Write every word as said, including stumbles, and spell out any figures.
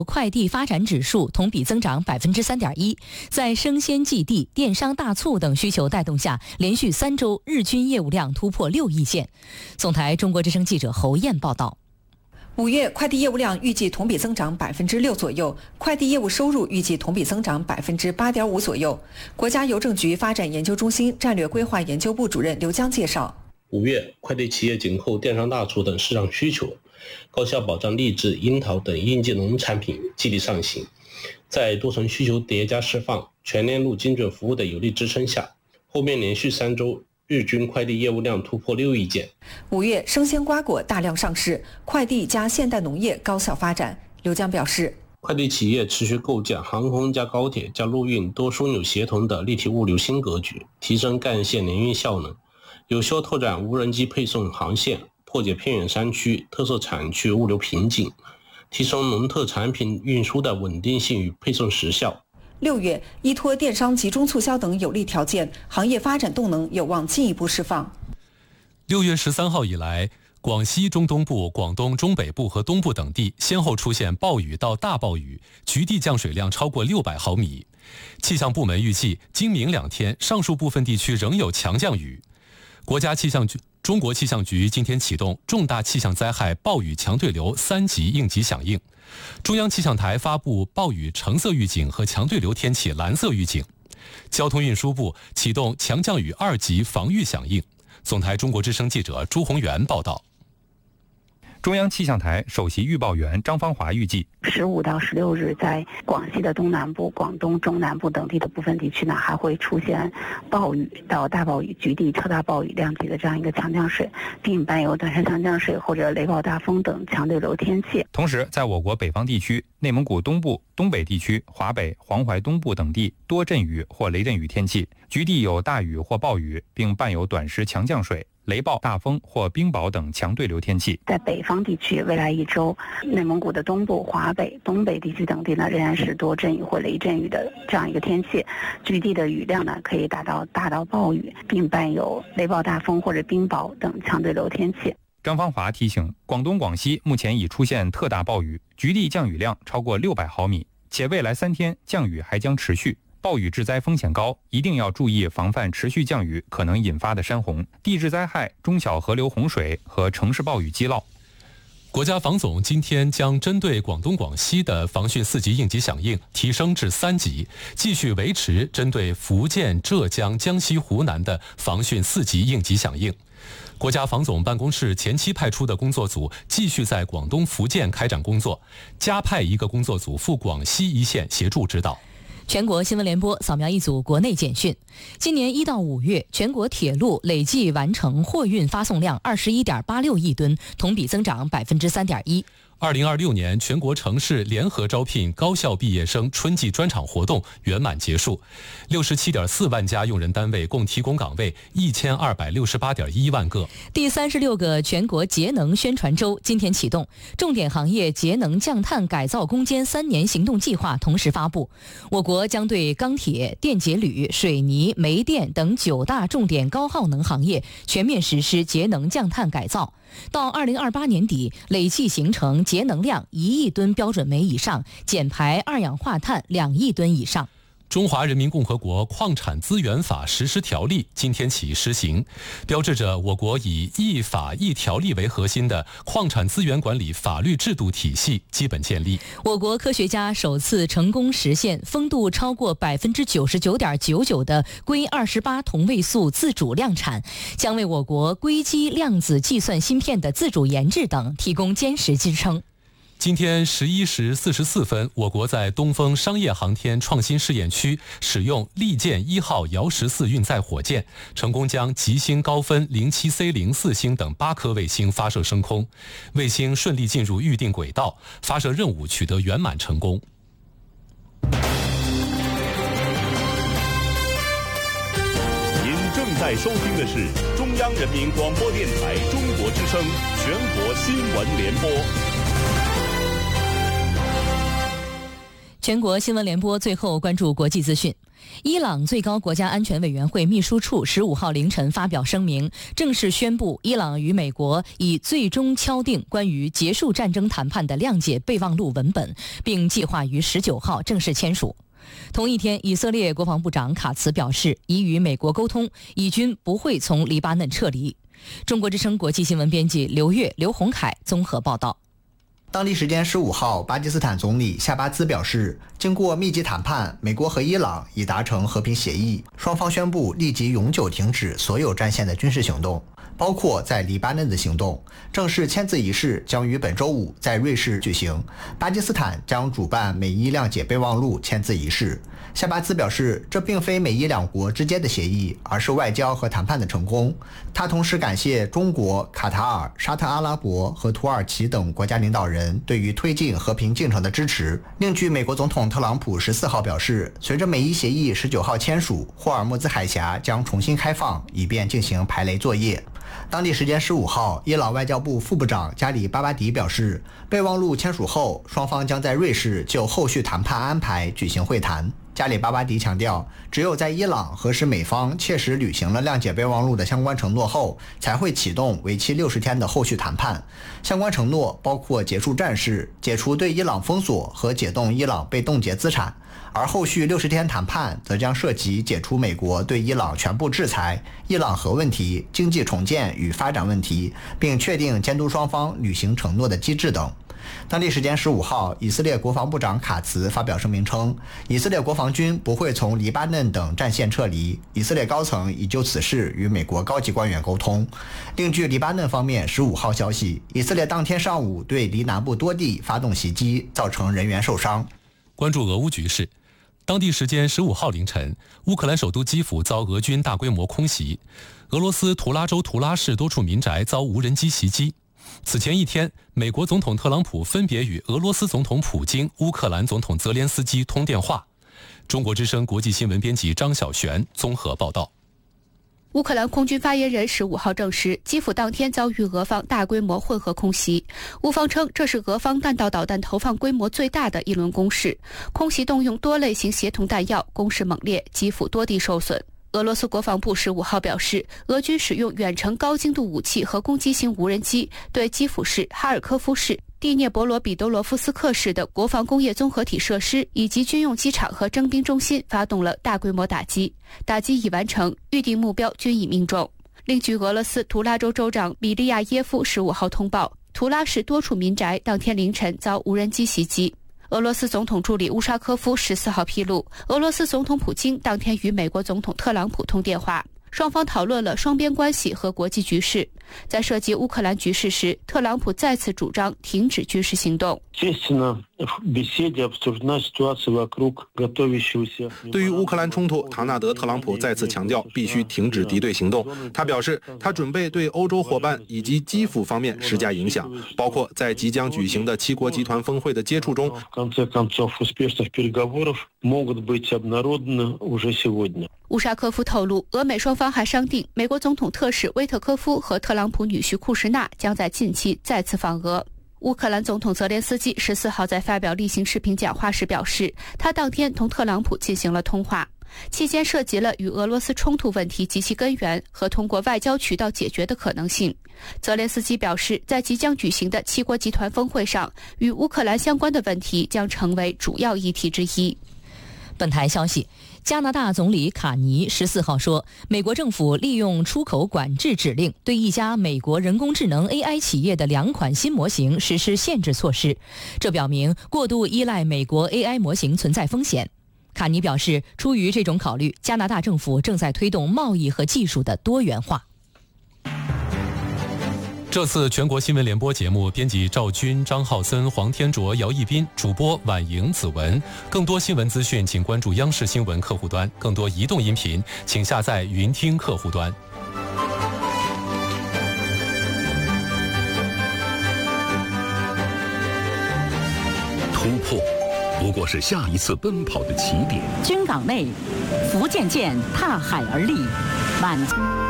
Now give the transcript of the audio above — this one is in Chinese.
快递发展指数同比增长 百分之三点一， 在生鲜寄递、电商大促等需求带动下，连续三周日均业务量突破六亿件。总台中国之声记者侯燕报道。 五月快递业务量预计同比增长百分之六左右，快递业务收入预计同比增长百分之八点五左右。国家邮政局发展研究中心战略规划研究部主任刘江介绍， 五月快递企业紧扣电商大促等市场需求，高效保障荔枝、樱桃等应季农产品激励上行，在多层需求叠加释放、全链路精准服务的有力支撑下，后面连续三周日均快递业务量突破六亿件。 五月生鲜瓜果大量上市，快递加现代农业高效发展。刘江表示， 快递企业持续构建航空加高铁加陆运多枢纽协同的立体物流新格局，提升干线联运效能，有效拓展无人机配送航线，破解偏远山区特色产区物流瓶颈，提升农特产品运输的稳定性与配送时效。 六月，依托电商集中促销等有利条件，行业发展动能有望进一步释放。 六月十三号以来，广西中东部、广东中北部和东部等地先后出现暴雨到大暴雨，局地降水量超过六百毫米。气象部门预计，今明两天上述部分地区仍有强降雨。国家气象局、中国气象局今天启动重大气象灾害暴雨强对流三级应急响应。中央气象台发布暴雨橙色预警和强对流天气蓝色预警。交通运输部启动强降雨二级防御响应。总台中国之声记者朱宏元报道。 中央气象台首席预报员张芳华预计， 十五到十六日，在广西的东南部、广东中南部等地的部分地区呢，还会出现暴雨到大暴雨、局地超大暴雨量级的这样一个强降水，并伴有短时强降水或者雷暴大风等强对流天气。 同时，在我国北方地区、内蒙古东部、东北地区、华北、黄淮东部等地多阵雨或雷阵雨天气，局地有大雨或暴雨，并伴有短时强降水、雷暴大风或冰雹等强对流天气。 在北方地区，未来一周，内蒙古的东部、华北、东北地区等地呢，仍然是多阵雨或雷阵雨的这样一个天气，局地的雨量呢可以达到大到暴雨，并伴有雷暴大风或者冰雹等强对流天气。 张芳华提醒，广东、广西目前已出现特大暴雨，局地降雨量超过六百毫米，且未来三天降雨还将持续。暴雨致灾风险高，一定要注意防范持续降雨可能引发的山洪、地质灾害、中小河流洪水和城市暴雨积涝。 国家防总今天将针对广东、广西的防汛四级应急响应提升至三级，继续维持针对福建、浙江、江西、湖南的防汛四级应急响应。国家防总办公室前期派出的工作组继续在广东、福建开展工作，加派一个工作组赴广西一线协助指导。 全国新闻联播扫描一组国内简讯。今年一到五月，全国铁路累计完成货运发送量二十一点八六亿吨，同比增长百分之三点一。 二零二六年全国城市联合招聘高校毕业生春季专场活动圆满结束，六十七点四万家用人单位共提供岗位一千二百六十八点一万个。 第三十六个全国节能宣传周今天启动，重点行业节能降碳改造攻坚三年行动计划同时发布。我国将对钢铁、电解铝、水泥、煤电等九大重点高耗能行业全面实施节能降碳改造。到二零二八年底，累计形成节能量一亿吨标准煤以上，减排二氧化碳两亿吨以上。 中华人民共和国矿产资源法实施条例今天起施行，标志着我国以一法一条例为核心的矿产资源管理法律制度体系基本建立。 我国科学家首次成功实现风度超过百分之九十九点九九的硅二十八同位素自主量产，将为我国硅基量子计算芯片的自主研制等提供坚实支撑。 今天十一时四十四分，我国在东风商业航天创新试验区使用利剑一号遥十四运载火箭，成功将极星高分零七 C 零四星等八颗卫星发射升空，卫星顺利进入预定轨道，发射任务取得圆满成功。 您正在收听的是中央人民广播电台中国之声全国新闻联播。 全国新闻联播最后关注国际资讯。伊朗最高国家安全委员会秘书处十五号凌晨发表声明，正式宣布伊朗与美国已最终敲定关于结束战争谈判的谅解备忘录文本，并计划于十九号正式签署。同一天，以色列国防部长卡茨表示，已与美国沟通，以军不会从黎巴嫩撤离。中国之声国际新闻编辑刘越、刘洪凯综合报道。 当地时间十五号，巴基斯坦总理夏巴兹表示，经过密集谈判，美国和伊朗已达成和平协议，双方宣布立即永久停止所有战线的军事行动，包括在黎巴嫩的行动。正式签字仪式将于本周五在瑞士举行，巴基斯坦将主办美伊谅解备忘录签字仪式。夏巴兹表示，这并非美伊两国之间的协议，而是外交和谈判的成功。他同时感谢中国、卡塔尔、沙特阿拉伯和土耳其等国家领导人对于推进和平进程的支持。另据美国总统特朗普十四号表示，随着美伊协议十九号签署，霍尔木兹海峡将重新开放，以便进行排雷作业。当地时间十五号，伊朗外交部副部长加里巴巴迪表示，备忘录签署后，双方将在瑞士就后续谈判安排举行会谈。加里巴巴迪强调，只有在伊朗核实美方切实履行了谅解备忘录的相关承诺后，才会启动为期六十天的后续谈判。相关承诺包括结束战事、解除对伊朗封锁和解冻伊朗被冻结资产，而后续六十天谈判则将涉及解除美国对伊朗全部制裁、伊朗核问题、经济重建与发展问题，并确定监督双方履行承诺的机制等。当地时间十五号，以色列国防部长卡茨发表声明称，以色列国防军不会从黎巴嫩等战线撤离，以色列高层已就此事与美国高级官员沟通。另据黎巴嫩方面十五号消息，以色列当天上午对黎南部多地发动袭击，造成人员受伤。 关注俄乌局势。当地时间十五号凌晨，乌克兰首都基辅遭俄军大规模空袭，俄罗斯图拉州图拉市多处民宅遭无人机袭击。此前一天，美国总统特朗普分别与俄罗斯总统普京、乌克兰总统泽连斯基通电话。中国之声国际新闻编辑张小璇综合报道。 乌克兰空军发言人十五号证实，基辅当天遭遇俄方大规模混合空袭。乌方称，这是俄方弹道导弹投放规模最大的一轮攻势，空袭动用多类型协同弹药，攻势猛烈，基辅多地受损。俄罗斯国防部十五号表示，俄军使用远程高精度武器和攻击型无人机，对基辅市、哈尔科夫市、第聂伯罗彼得罗夫斯克市的国防工业综合体设施以及军用机场和征兵中心发动了大规模打击，打击已完成，预定目标均已命中。另据俄罗斯图拉州州长米利亚耶夫十五号通报，图拉市多处民宅当天凌晨遭无人机袭击。俄罗斯总统助理乌沙科夫十四号披露，俄罗斯总统普京当天与美国总统特朗普通电话，双方讨论了双边关系和国际局势。在涉及乌克兰局势时，特朗普再次主张停止军事行动。 对于乌克兰冲突，唐纳德·特朗普再次强调必须停止敌对行动。他表示，他准备对欧洲伙伴以及基辅方面施加影响，包括在即将举行的七国集团峰会的接触中。 乌沙科夫透露，俄美双方还商定，美国总统特使威特科夫和特朗普女婿库什纳将在近期再次访俄。乌克兰总统泽连斯基十四号在发表例行视频讲话时表示，他当天同特朗普进行了通话，期间涉及了与俄罗斯冲突问题及其根源和通过外交渠道解决的可能性。泽连斯基表示，在即将举行的七国集团峰会上，与乌克兰相关的问题将成为主要议题之一。 本台消息，加拿大总理卡尼十四号说，美国政府利用出口管制指令对一家美国人工智能 A I 企业的两款新模型实施限制措施，这表明过度依赖美国 A I 模型存在风险。卡尼表示，出于这种考虑，加拿大政府正在推动贸易和技术的多元化。 这次全国新闻联播节目，编辑赵军、张浩森、黄天卓、姚一斌，主播婉莹、子文。更多新闻资讯，请关注央视新闻客户端；更多移动音频，请下载云听客户端。 突破不过是下一次奔跑的起点。 军港内，福建舰踏海而立，满。